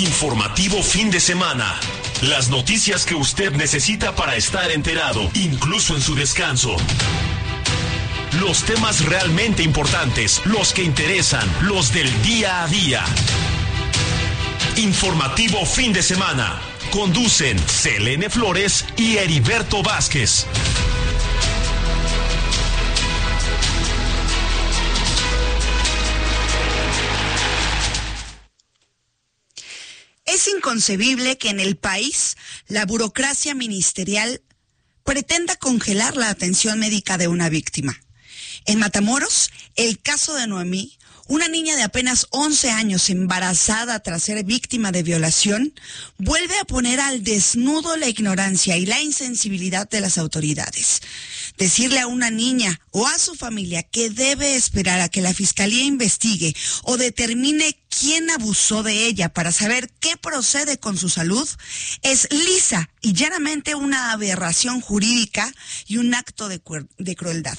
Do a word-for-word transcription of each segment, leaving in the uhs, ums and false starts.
Informativo fin de semana. Las noticias que usted necesita para estar enterado, incluso en su descanso. Los temas realmente importantes, los que interesan, los del día a día. Informativo fin de semana. Conducen Selene Flores y Heriberto Vázquez. Es inconcebible que en el país la burocracia ministerial pretenda congelar la atención médica de una víctima. En Matamoros, el caso de Noemí, una niña de apenas once años embarazada tras ser víctima de violación, vuelve a poner al desnudo la ignorancia y la insensibilidad de las autoridades. Decirle a una niña o a su familia que debe esperar a que la fiscalía investigue o determine quién abusó de ella para saber qué procede con su salud es lisa y llanamente una aberración jurídica y un acto de, cuer- de crueldad.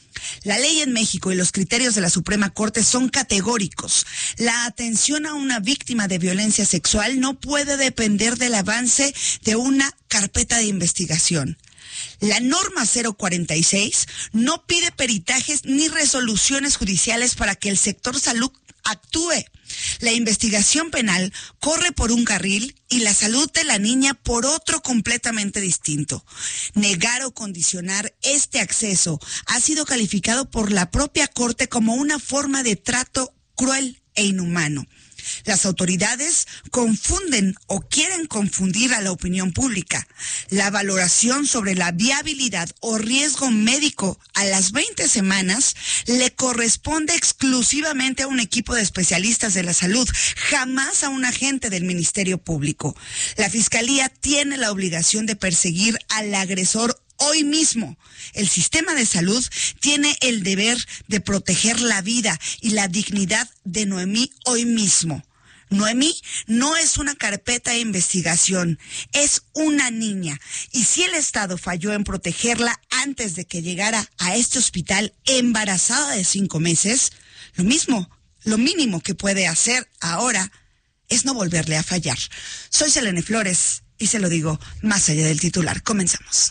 La ley en México y los criterios de la Suprema Corte son categóricos. La atención a una víctima de violencia sexual no puede depender del avance de una carpeta de investigación. La norma cero cuarenta y seis no pide peritajes ni resoluciones judiciales para que el sector salud actúe. La investigación penal corre por un carril y la salud de la niña por otro completamente distinto. Negar o condicionar este acceso ha sido calificado por la propia Corte como una forma de trato cruel e inhumano. Las autoridades confunden o quieren confundir a la opinión pública. La valoración sobre la viabilidad o riesgo médico a las veinte semanas le corresponde exclusivamente a un equipo de especialistas de la salud, jamás a un agente del Ministerio Público. La Fiscalía tiene la obligación de perseguir al agresor hoy mismo. El sistema de salud tiene el deber de proteger la vida y la dignidad de Noemí hoy mismo. Noemí no es una carpeta de investigación, es una niña. Y si el Estado falló en protegerla antes de que llegara a este hospital embarazada de cinco meses, lo mismo, lo mínimo que puede hacer ahora es no volverle a fallar. Soy Selene Flores y se lo digo más allá del titular. Comenzamos.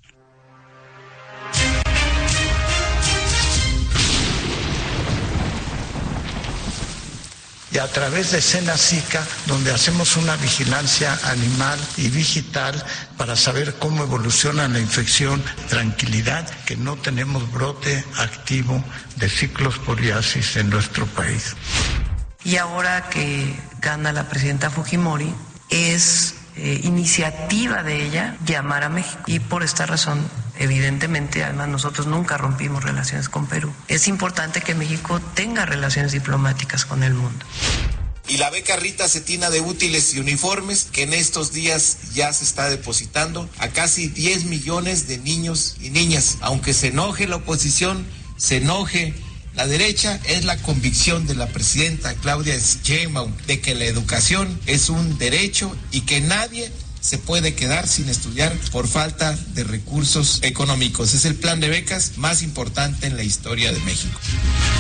Y a través de Senacica, donde hacemos una vigilancia animal y digital para saber cómo evoluciona la infección, tranquilidad, que no tenemos brote activo de ciclosporiasis en nuestro país. Y ahora que gana la presidenta Fujimori, es eh, iniciativa de ella llamar a México. Y por esta razón, evidentemente, además nosotros nunca rompimos relaciones con Perú. Es importante que México tenga relaciones diplomáticas con el mundo. Y la beca Rita Cetina de útiles y uniformes, que en estos días ya se está depositando a casi diez millones de niños y niñas. Aunque se enoje la oposición, se enoje la derecha, es la convicción de la presidenta Claudia Sheinbaum de que la educación es un derecho y que nadie se puede quedar sin estudiar por falta de recursos económicos. Es el plan de becas más importante en la historia de México.